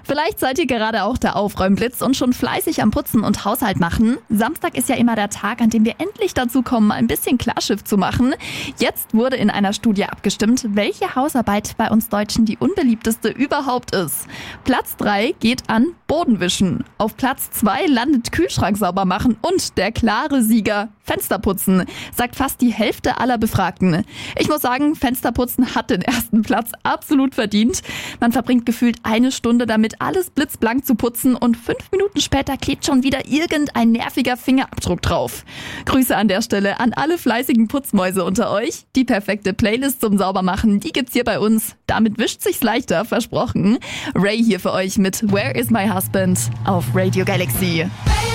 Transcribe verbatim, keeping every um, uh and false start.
Vielleicht seid ihr gerade auch der Aufräumblitz und schon fleißig am Putzen und Haushalt machen. Samstag ist ja immer der Tag, an dem wir endlich dazu kommen, ein bisschen Klarschiff zu machen. Jetzt wurde in einer Studie abgestimmt, welche Hausarbeit bei uns Deutschen die unbeliebteste überhaupt ist. Platz drei geht an Bodenwischen. Auf Platz zwei landet Kühlschrank sauber machen und der klare Sieger Fensterputzen, sagt fast die Hälfte aller Befragten. Ich muss sagen, Fensterputzen hat den ersten Platz absolut verdient. Man verbringt gefühlt eine Stunde damit, alles blitzblank zu putzen und fünf Minuten später klebt schon wieder irgendein nerviger Fingerabdruck drauf. Grüße an der Stelle an alle fleißigen Putzmäuse unter euch. Die perfekte Playlist zum Saubermachen, die gibt's hier bei uns. Damit wischt sich's leichter, versprochen. Ray hier für euch mit Where is my husband auf Radio Galaxy.